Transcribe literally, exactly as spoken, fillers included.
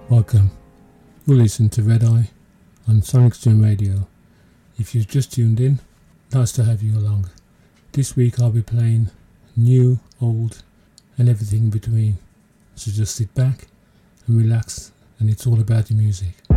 Welcome. You'll listen to Red Eye on Sonic Stream Radio. If you've just tuned in, nice to have you along. This week I'll be playing new, old and everything in between. So just sit back and relax, and it's all about the music.